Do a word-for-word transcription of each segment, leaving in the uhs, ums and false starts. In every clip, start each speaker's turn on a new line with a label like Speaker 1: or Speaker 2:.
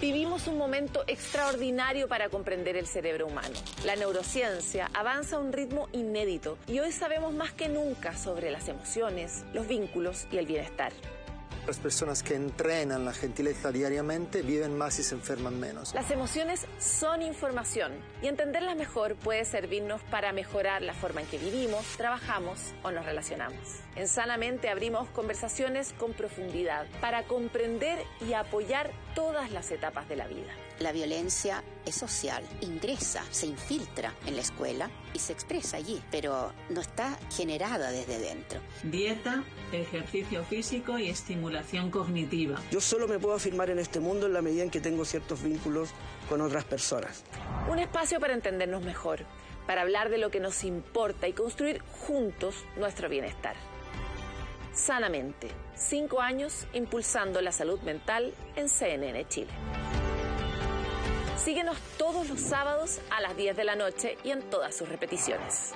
Speaker 1: Vivimos un momento extraordinario para comprender el cerebro humano. La neurociencia avanza a un ritmo inédito y hoy sabemos más que nunca sobre las emociones, los vínculos y el bienestar.
Speaker 2: Las personas que entrenan la gentileza diariamente viven más y se enferman menos.
Speaker 1: Las emociones son información y entenderlas mejor puede servirnos para mejorar la forma en que vivimos, trabajamos o nos relacionamos. En Sanamente abrimos conversaciones con profundidad para comprender y apoyar todas las etapas de la vida.
Speaker 3: La violencia es social, ingresa, se infiltra en la escuela y se expresa allí, pero no está generada desde dentro.
Speaker 4: Dieta, ejercicio físico y estimulación cognitiva.
Speaker 5: Yo solo me puedo afirmar en este mundo en la medida en que tengo ciertos vínculos con otras personas.
Speaker 1: Un espacio para entendernos mejor, para hablar de lo que nos importa y construir juntos nuestro bienestar. Sanamente, cinco años impulsando la salud mental en C N N Chile. Síguenos todos los sábados a las diez de la noche y en todas sus repeticiones.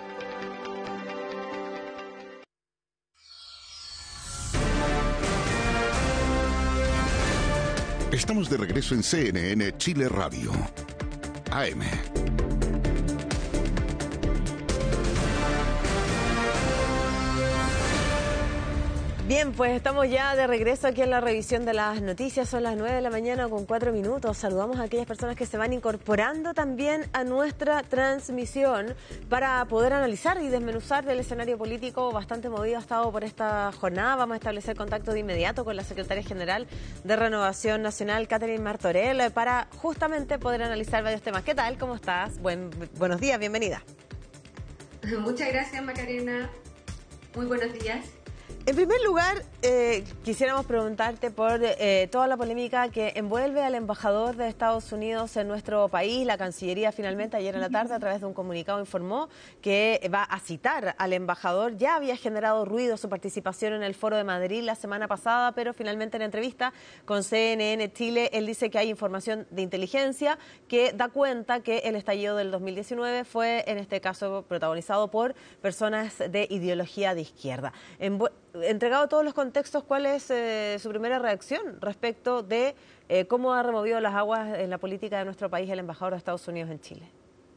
Speaker 6: Estamos de regreso en C N N Chile Radio. A M.
Speaker 7: Bien, pues estamos ya de regreso aquí en la revisión de las noticias. Son las nueve de la mañana con cuatro minutos. Saludamos a aquellas personas que se van incorporando también a nuestra transmisión para poder analizar y desmenuzar del escenario político bastante movido ha estado por esta jornada. Vamos a establecer contacto de inmediato con la secretaria general de Renovación Nacional, Catherine Martorell, para justamente poder analizar varios temas. ¿Qué tal? ¿Cómo estás? Buen, buenos días, bienvenida.
Speaker 8: Muchas gracias, Macarena. Muy buenos días.
Speaker 7: En primer lugar, eh, quisiéramos preguntarte por eh, toda la polémica que envuelve al embajador de Estados Unidos en nuestro país. La Cancillería finalmente ayer en la tarde a través de un comunicado informó que va a citar al embajador. Ya había generado ruido su participación en el Foro de Madrid la semana pasada, pero finalmente en entrevista con C N N Chile, él dice que hay información de inteligencia que da cuenta que el estallido del dos mil diecinueve fue, en este caso, protagonizado por personas de ideología de izquierda. En Entregado todos los contextos, ¿cuál es eh, su primera reacción respecto de eh, cómo ha removido las aguas en la política de nuestro país el embajador de Estados Unidos en Chile?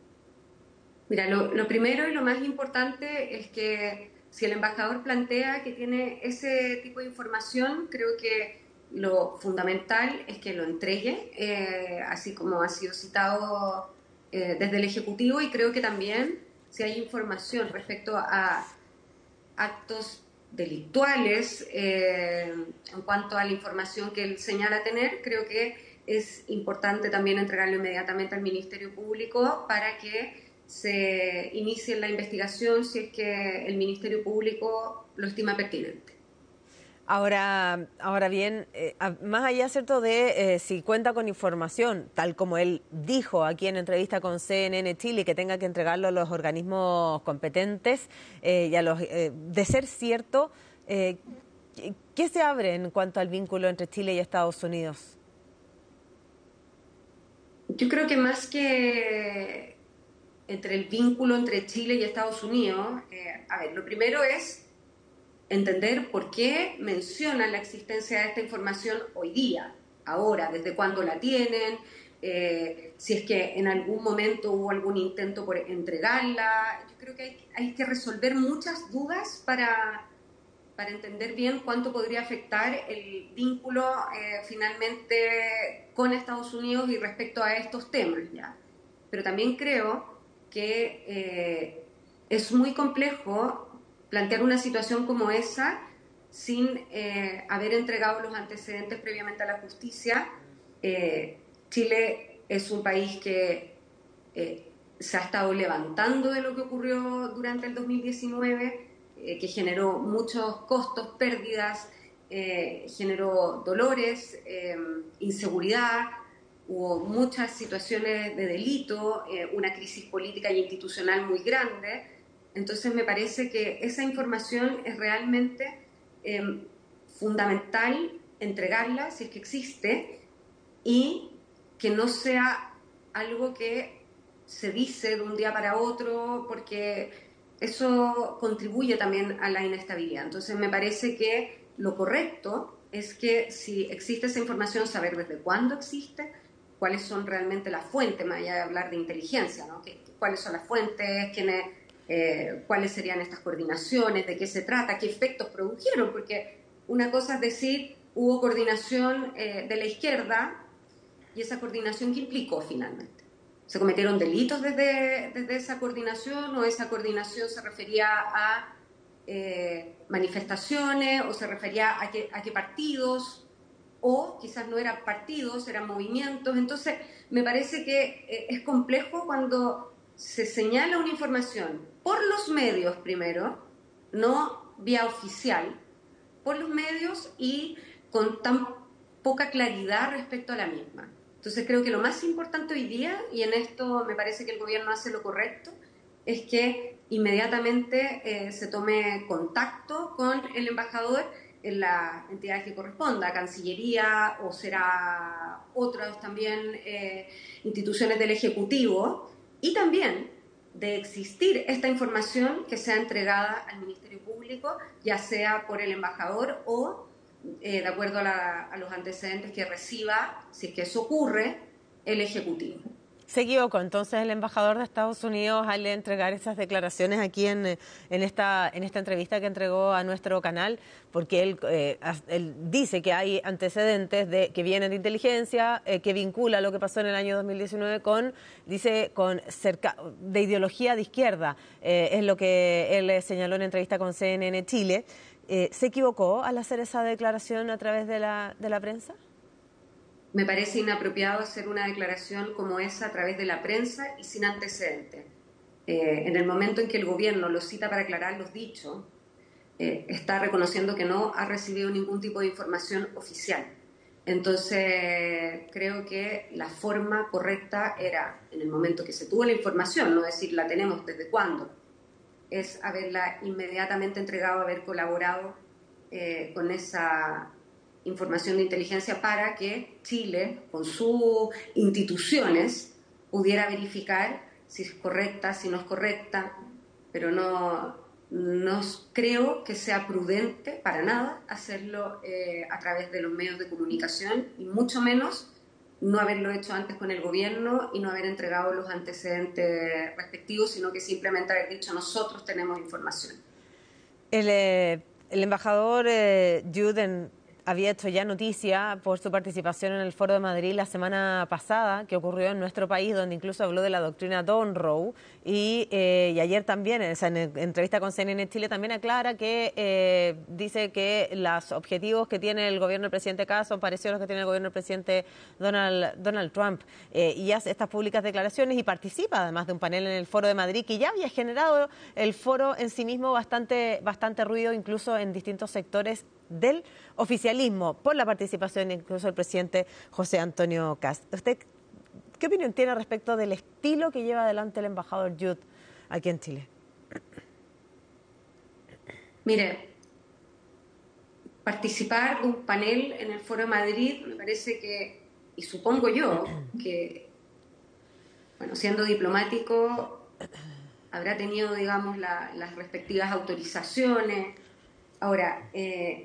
Speaker 8: Mira, lo, lo primero y lo más importante es que si el embajador plantea que tiene ese tipo de información, creo que lo fundamental es que lo entregue, eh, así como ha sido citado eh, desde el Ejecutivo, y creo que también si hay información respecto a actos delictuales eh, en cuanto a la información que él señala tener, creo que es importante también entregarlo inmediatamente al Ministerio Público para que se inicie la investigación si es que el Ministerio Público lo estima pertinente.
Speaker 7: Ahora, ahora bien, eh, más allá, ¿cierto?, de eh, si cuenta con información, tal como él dijo aquí en entrevista con C N N Chile, que tenga que entregarlo a los organismos competentes, eh, y a los, eh, de ser cierto, eh, ¿qué se abre en cuanto al vínculo entre Chile y Estados Unidos?
Speaker 8: Yo creo que más que entre el vínculo entre Chile y Estados Unidos, eh, a ver, lo primero es entender por qué mencionan la existencia de esta información hoy día, ahora, desde cuándo la tienen, eh, si es que en algún momento hubo algún intento por entregarla. Yo creo que hay, hay que resolver muchas dudas para, para entender bien cuánto podría afectar el vínculo eh, finalmente con Estados Unidos y respecto a estos temas, ¿ya? Pero también creo que eh, es muy complejo plantear una situación como esa sin eh, haber entregado los antecedentes previamente a la justicia. Eh, Chile es un país que eh, se ha estado levantando de lo que ocurrió durante el dos mil diecinueve, eh, que generó muchos costos, pérdidas, eh, generó dolores, eh, inseguridad, hubo muchas situaciones de delito, eh, una crisis política y institucional muy grande. Entonces me parece que esa información es realmente eh, fundamental entregarla, si es que existe, y que no sea algo que se dice de un día para otro, porque eso contribuye también a la inestabilidad. Entonces me parece que lo correcto es que si existe esa información, saber desde cuándo existe, cuáles son realmente las fuentes, más allá de hablar de inteligencia, ¿no? ¿Qué, cuáles son las fuentes, quiénes, eh, cuáles serían estas coordinaciones, de qué se trata, qué efectos produjeron, porque una cosa es decir, hubo coordinación eh, de la izquierda, y esa coordinación, ¿qué implicó finalmente? ¿Se cometieron delitos desde, desde esa coordinación, o esa coordinación se refería a eh, manifestaciones, o se refería a qué, a qué partidos, o quizás no eran partidos, eran movimientos? Entonces, me parece que eh, es complejo cuando se señala una información por los medios primero, no vía oficial, por los medios y con tan poca claridad respecto a la misma. Entonces, creo que lo más importante hoy día, y en esto me parece que el gobierno hace lo correcto, es que inmediatamente eh, se tome contacto con el embajador en la entidad que corresponda, Cancillería o será otras también eh, instituciones del Ejecutivo, y también de existir esta información que sea entregada al Ministerio Público, ya sea por el embajador o eh, de acuerdo a, la, a los antecedentes que reciba, si es que eso ocurre, el Ejecutivo.
Speaker 7: Se equivocó entonces el embajador de Estados Unidos al entregar esas declaraciones aquí en, en, esta, en esta entrevista que entregó a nuestro canal, porque él, eh, él dice que hay antecedentes de, que vienen de inteligencia, eh, que vincula lo que pasó en el año dos mil diecinueve con, dice, con cerca, de ideología de izquierda, eh, es lo que él señaló en entrevista con C N N Chile. Eh, ¿Se equivocó al hacer esa declaración a través de la, de la prensa?
Speaker 8: Me parece inapropiado hacer una declaración como esa a través de la prensa y sin antecedentes. Eh, en el momento en que el gobierno lo cita para aclarar los dichos, eh, está reconociendo que no ha recibido ningún tipo de información oficial. Entonces, creo que la forma correcta era, en el momento que se tuvo la información, no decir la tenemos desde cuándo, es haberla inmediatamente entregado, haber colaborado eh, con esa información de inteligencia para que Chile, con sus instituciones, pudiera verificar si es correcta, si no es correcta, pero no, no creo que sea prudente para nada hacerlo eh, a través de los medios de comunicación, y mucho menos no haberlo hecho antes con el gobierno y no haber entregado los antecedentes respectivos, sino que simplemente haber dicho nosotros tenemos información.
Speaker 7: El, eh, el embajador eh, Juden había hecho ya noticia por su participación en el Foro de Madrid la semana pasada, que ocurrió en nuestro país, donde incluso habló de la doctrina Monroe, y, eh, y ayer también, en esa entrevista con C N N Chile, también aclara que eh, dice que los objetivos que tiene el gobierno del presidente Kass son parecidos a los que tiene el gobierno del presidente Donald, Donald Trump, eh, y hace estas públicas declaraciones y participa además de un panel en el Foro de Madrid, que ya había generado el foro en sí mismo bastante, bastante ruido, incluso en distintos sectores del oficialismo, por la participación incluso del presidente José Antonio Kass. ¿Usted qué opinión tiene respecto del estilo que lleva adelante el embajador Jude aquí en Chile?
Speaker 8: Mire, participar de un panel en el Foro de Madrid me parece que, y supongo yo, que, bueno, siendo diplomático, habrá tenido, digamos, la, las respectivas autorizaciones. Ahora, eh,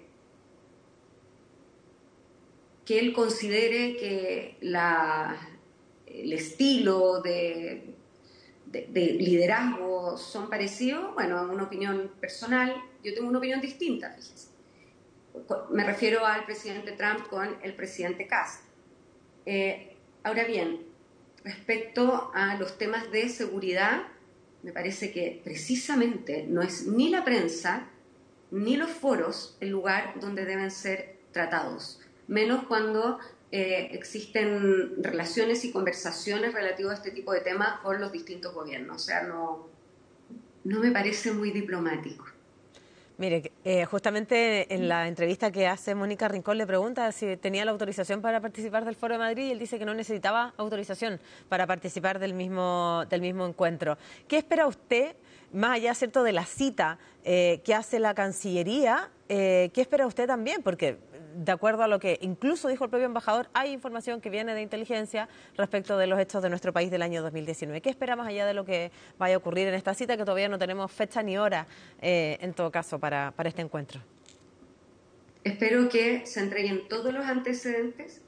Speaker 8: que él considere que la, el estilo de, de, de liderazgo son parecidos, bueno, es una opinión personal. Yo tengo una opinión distinta, fíjense. Me refiero al presidente Trump con el presidente Kass. Eh, ahora bien, respecto a los temas de seguridad, me parece que precisamente no es ni la prensa ni los foros el lugar donde deben ser tratados, menos cuando eh, existen relaciones y conversaciones relativas a este tipo de temas con los distintos gobiernos. O sea, no, no me parece muy diplomático.
Speaker 7: Mire, eh, justamente en la entrevista que hace Mónica Rincón le pregunta si tenía la autorización para participar del Foro de Madrid y él dice que no necesitaba autorización para participar del mismo, del mismo encuentro. ¿Qué espera usted, más allá, cierto, de la cita eh, que hace la Cancillería? Eh, ¿Qué espera usted también? Porque, de acuerdo a lo que incluso dijo el propio embajador, hay información que viene de inteligencia respecto de los hechos de nuestro país del año dos mil diecinueve. ¿Qué espera más allá de lo que vaya a ocurrir en esta cita, que todavía no tenemos fecha ni hora, eh, en todo caso, para, para este encuentro?
Speaker 8: Espero que se entreguen todos los antecedentes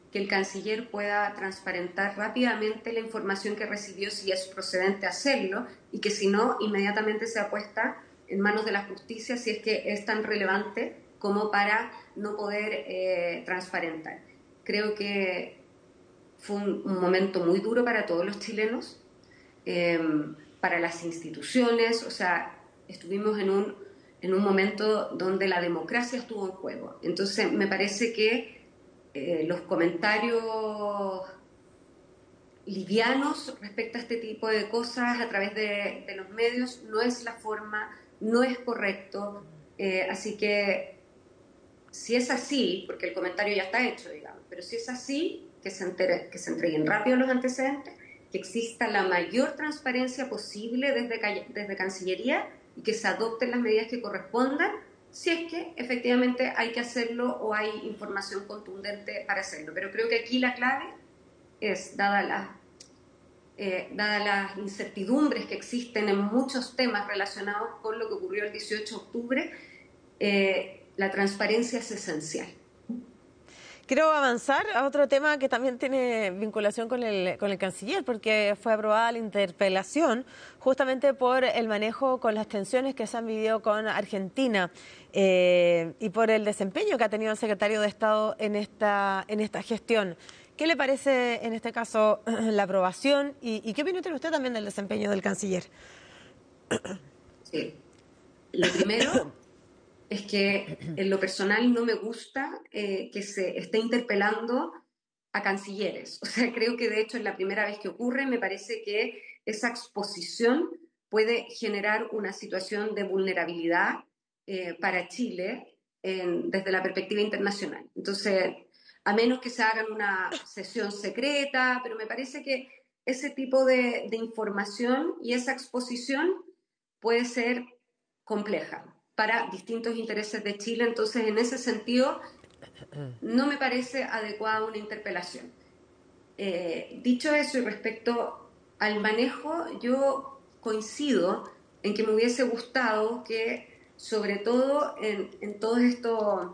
Speaker 8: que el canciller pueda transparentar rápidamente la información que recibió, si es procedente hacerlo, y que si no, inmediatamente sea puesta en manos de la justicia si es que es tan relevante como para no poder eh, transparentar. Creo que fue un, un momento muy duro para todos los chilenos, eh, para las instituciones, o sea, estuvimos en un, en un momento donde la democracia estuvo en juego. Entonces, me parece que Eh, los comentarios livianos respecto a este tipo de cosas a través de, de los medios no es la forma, no es correcto, eh, así que si es así, porque el comentario ya está hecho, digamos, pero si es así, que se, entere, que se entreguen rápido los antecedentes, que exista la mayor transparencia posible desde, desde Cancillería y que se adopten las medidas que correspondan, si es que efectivamente hay que hacerlo o hay información contundente para hacerlo. Pero creo que aquí la clave es, dada la, eh, dada las incertidumbres que existen en muchos temas relacionados con lo que ocurrió el dieciocho de octubre, eh, la transparencia es esencial.
Speaker 7: Quiero avanzar a otro tema que también tiene vinculación con el, con el canciller, porque fue aprobada la interpelación justamente por el manejo con las tensiones que se han vivido con Argentina eh, y por el desempeño que ha tenido el secretario de Estado en esta, en esta gestión. ¿Qué le parece en este caso la aprobación y, y qué opinión tiene usted también del desempeño del canciller?
Speaker 8: Sí. Lo primero es que en lo personal no me gusta eh, que se esté interpelando a cancilleres. O sea, creo que de hecho es la primera vez que ocurre. Me parece que esa exposición puede generar una situación de vulnerabilidad eh, para Chile en, desde la perspectiva internacional. Entonces, a menos que se hagan una sesión secreta, pero me parece que ese tipo de, de información y esa exposición puede ser compleja para distintos intereses de Chile. Entonces, en ese sentido, no me parece adecuada una interpelación. Eh, dicho eso, y respecto al manejo, yo coincido en que me hubiese gustado que, sobre todo en, en todos estos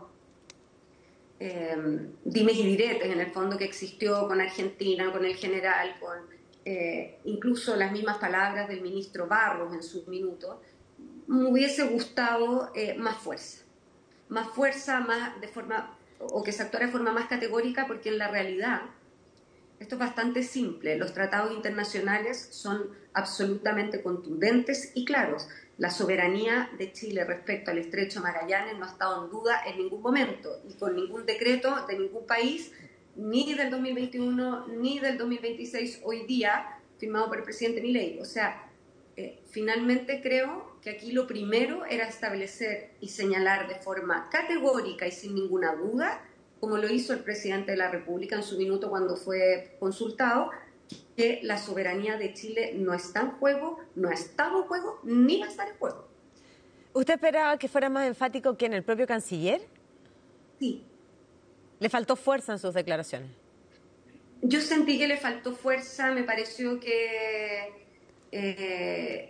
Speaker 8: eh, dimes y diretes, en el fondo, que existió con Argentina, con el general, con eh, incluso las mismas palabras del ministro Barros en sus minutos, me hubiese gustado eh, más fuerza, más fuerza, más de forma, o que se actuara de forma más categórica, porque en la realidad esto es bastante simple. Los tratados internacionales son absolutamente contundentes y claros. La soberanía de Chile respecto al Estrecho de Magallanes no ha estado en duda en ningún momento y con ningún decreto de ningún país, ni del dos mil veintiuno ni del dos mil veintiséis hoy día, firmado por el presidente Milei. O sea, Eh, finalmente creo que aquí lo primero era establecer y señalar de forma categórica y sin ninguna duda, como lo hizo el presidente de la República en su minuto cuando fue consultado, que la soberanía de Chile no está en juego, no ha estado en juego, ni va a estar en juego.
Speaker 7: ¿Usted esperaba que fuera más enfático que en el propio canciller?
Speaker 8: Sí.
Speaker 7: ¿Le faltó fuerza en sus declaraciones?
Speaker 8: Yo sentí que le faltó fuerza, me pareció que Eh,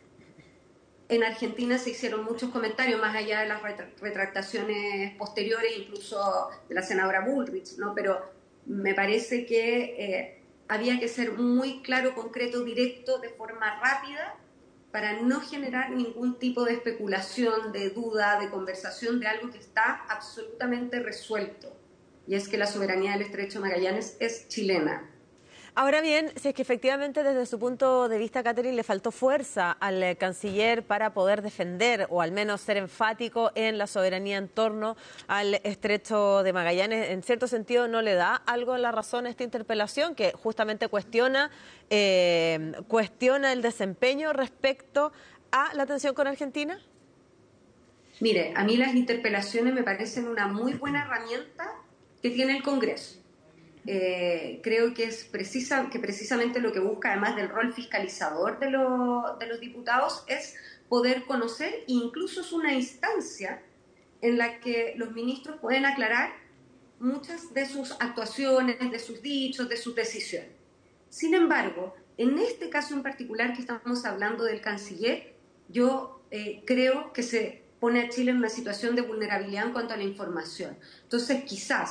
Speaker 8: en Argentina se hicieron muchos comentarios, más allá de las retractaciones posteriores, incluso de la senadora Bullrich, ¿no? Pero me parece que eh, había que ser muy claro, concreto, directo, de forma rápida, para no generar ningún tipo de especulación, de duda, de conversación de algo que está absolutamente resuelto, y es que la soberanía del Estrecho de Magallanes es chilena.
Speaker 7: Ahora bien, si es que efectivamente desde su punto de vista, Catherine, le faltó fuerza al eh, canciller para poder defender o al menos ser enfático en la soberanía en torno al Estrecho de Magallanes, en cierto sentido, ¿no le da algo la razón a esta interpelación que justamente cuestiona, eh, cuestiona el desempeño respecto a la tensión con Argentina?
Speaker 8: Mire, a mí las interpelaciones me parecen una muy buena herramienta que tiene el Congreso. Eh, creo que es precisa, que precisamente lo que busca, además del rol fiscalizador de, lo, de los diputados, es poder conocer, e incluso es una instancia en la que los ministros pueden aclarar muchas de sus actuaciones, de sus dichos, de sus decisiones. Sin embargo, en este caso en particular que estamos hablando del canciller, yo eh, creo que se pone a Chile en una situación de vulnerabilidad en cuanto a la información. Entonces, quizás,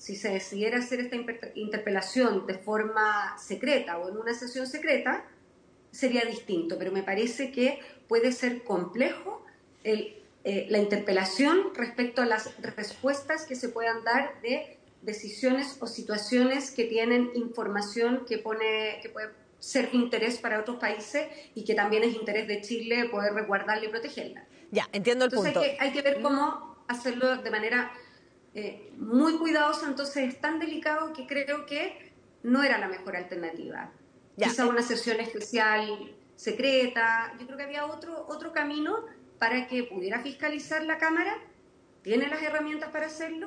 Speaker 8: si se decidiera hacer esta interpelación de forma secreta o en una sesión secreta, sería distinto, pero me parece que puede ser complejo el, eh, la interpelación respecto a las respuestas que se puedan dar de decisiones o situaciones que tienen información que, pone, que puede ser de interés para otros países y que también es interés de Chile poder resguardarla y protegerla.
Speaker 7: Ya, entiendo el
Speaker 8: entonces
Speaker 7: punto.
Speaker 8: Hay que, hay que ver cómo hacerlo de manera eh, muy cuidadosa, entonces es tan delicado que creo que no era la mejor alternativa. Ya. Quizá una sesión especial secreta, yo creo que había otro, otro camino para que pudiera fiscalizar la Cámara, tiene las herramientas para hacerlo.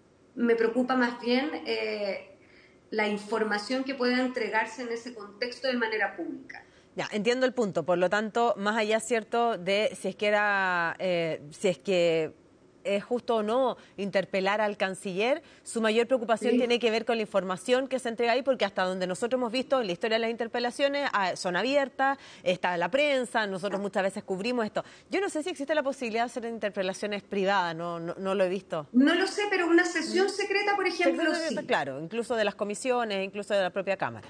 Speaker 8: Me preocupa más bien eh, la información que pueda entregarse en ese contexto de manera pública.
Speaker 7: Ya, entiendo el punto. Por lo tanto, más allá, cierto, de si es que era, eh, si es que es justo o no interpelar al canciller, su mayor preocupación sí. tiene que ver con la información que se entrega ahí, porque hasta donde nosotros hemos visto en la historia de las interpelaciones son abiertas, está la prensa, nosotros muchas veces cubrimos esto. Yo no sé si existe la posibilidad de hacer interpelaciones privadas, no, no, no lo he visto.
Speaker 8: No lo sé, pero una sesión secreta, por ejemplo, sí.
Speaker 7: Claro, incluso de las comisiones, incluso de la propia Cámara.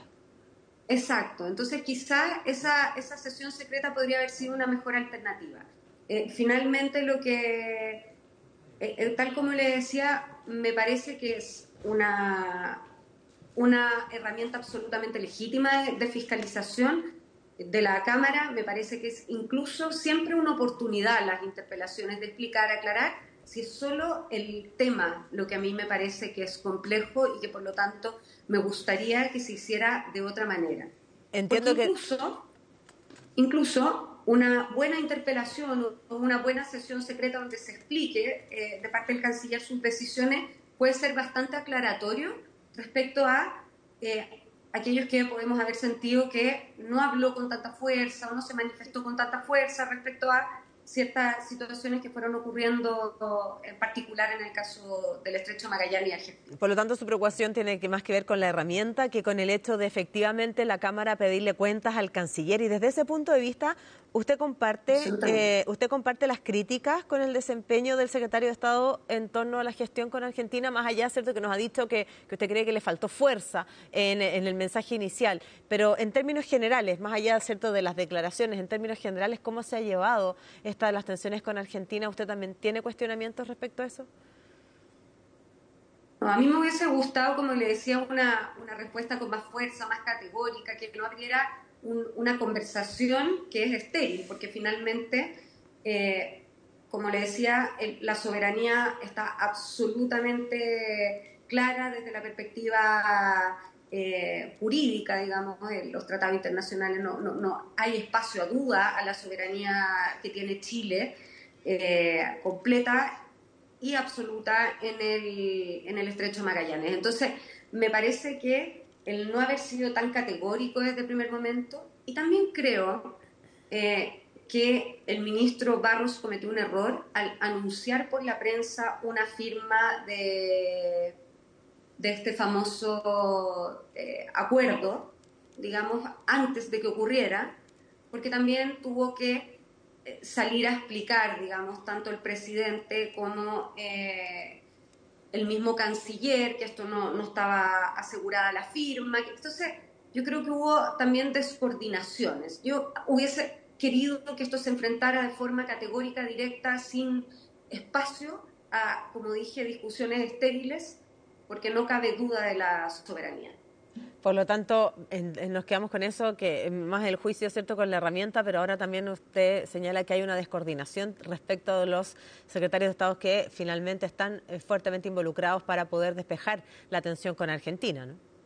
Speaker 8: Exacto, entonces quizás esa, esa sesión secreta podría haber sido una mejor alternativa. Eh, finalmente lo que... Eh, tal como le decía, me parece que es una, una herramienta absolutamente legítima de, de fiscalización de la Cámara. Me parece que es incluso siempre una oportunidad las interpelaciones de explicar, aclarar, si es solo el tema lo que a mí me parece que es complejo y que por lo tanto me gustaría que se hiciera de otra manera.
Speaker 7: Entiendo
Speaker 8: Porque incluso, que... incluso una buena interpelación o una buena sesión secreta donde se explique eh, de parte del canciller sus decisiones puede ser bastante aclaratorio respecto a eh, aquellos que podemos haber sentido que no habló con tanta fuerza o no se manifestó con tanta fuerza respecto a ciertas situaciones que fueron ocurriendo en particular en el caso del Estrecho Magallanes y Argentina.
Speaker 7: Por lo tanto, su preocupación tiene que más que ver con la herramienta que con el hecho de efectivamente la Cámara pedirle cuentas al canciller. Y desde ese punto de vista, ¿usted comparte, eh, usted comparte las críticas con el desempeño del secretario de Estado en torno a la gestión con Argentina? Más allá, cierto, que nos ha dicho que, que usted cree que le faltó fuerza en, en el mensaje inicial. Pero en términos generales, más allá, cierto, de las declaraciones, en términos generales, ¿cómo se ha llevado esta de las tensiones con Argentina? ¿Usted también tiene cuestionamientos respecto a eso?
Speaker 8: No, a mí me hubiese gustado, como le decía, una, una respuesta con más fuerza, más categórica, que no abriera un, una conversación que es estéril, porque finalmente, eh, como le decía, el, la soberanía está absolutamente clara desde la perspectiva eh, jurídica, digamos, en los tratados internacionales. No, no, no hay espacio a duda a la soberanía que tiene Chile, eh, completa y absoluta en el, en el Estrecho de Magallanes. Entonces, me parece que el no haber sido tan categórico desde el primer momento, y también creo eh, que el ministro Barros cometió un error al anunciar por la prensa una firma de, de este famoso eh, acuerdo, digamos, antes de que ocurriera, porque también tuvo que salir a explicar, digamos, tanto el presidente como eh, el mismo canciller, que esto no, no estaba asegurada la firma. Entonces, yo creo que hubo también descoordinaciones. Yo hubiese querido que esto se enfrentara de forma categórica, directa, sin espacio a, como dije, discusiones estériles, porque no cabe duda de la soberanía.
Speaker 7: Por lo tanto, en, en nos quedamos con eso, que más el juicio, ¿cierto?, con la herramienta, pero ahora también usted señala que hay una descoordinación respecto de los secretarios de Estado que finalmente están fuertemente involucrados para poder despejar la tensión con Argentina, ¿no?